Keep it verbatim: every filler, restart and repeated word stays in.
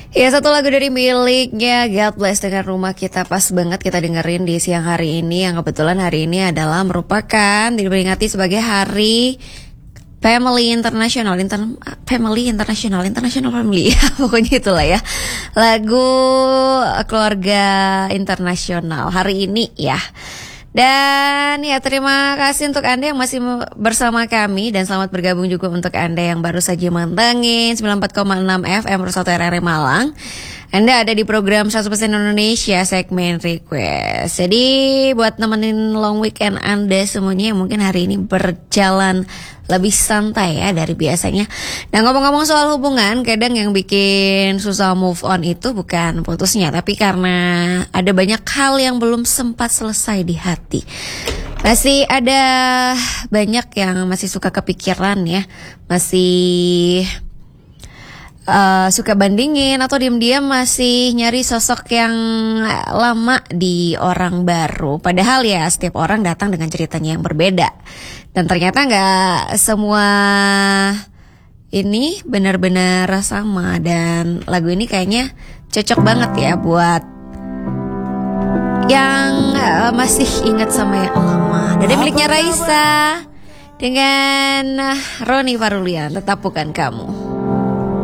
Ya, satu lagu dari miliknya God Bless dengan Rumah Kita, pas banget kita dengerin di siang hari ini, yang kebetulan hari ini adalah merupakan diperingati sebagai Hari Family International, Inter- Family International, International Family, pokoknya itulah ya, lagu keluarga internasional hari ini ya. Dan ya, terima kasih untuk Anda yang masih bersama kami, dan selamat bergabung juga untuk Anda yang baru saja mantengin sembilan puluh empat koma enam F M satu R R Malang. Anda ada di program seratus persen Indonesia segmen request. Jadi buat nemenin long weekend Anda semuanya yang mungkin hari ini berjalan lebih santai ya dari biasanya. Nah, ngomong-ngomong soal hubungan, kadang yang bikin susah move on itu bukan putusnya, tapi karena ada banyak hal yang belum sempat selesai di hati. Masih ada banyak yang masih suka kepikiran ya, masih Uh, suka bandingin atau diam-diam masih nyari sosok yang lama di orang baru. Padahal ya setiap orang datang dengan ceritanya yang berbeda. Dan ternyata gak semua ini benar-benar sama. Dan lagu ini kayaknya cocok banget ya buat yang uh, masih ingat sama yang lama. Dari miliknya Raisa dengan Roni Farulian, Tetap Bukan Kamu.